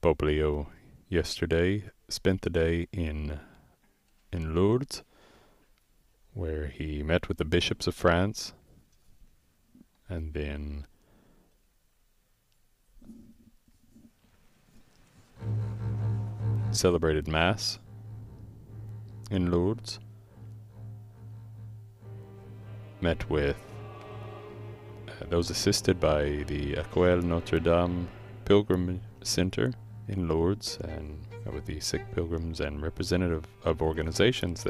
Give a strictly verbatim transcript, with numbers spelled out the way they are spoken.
Pope Leo yesterday spent the day in in Lourdes, where he met with the bishops of France, and then celebrated Mass in Lourdes, met with uh, those assisted by the École Notre Dame Pilgrim Center in Lourdes, and uh, with the sick pilgrims and representative of organizations that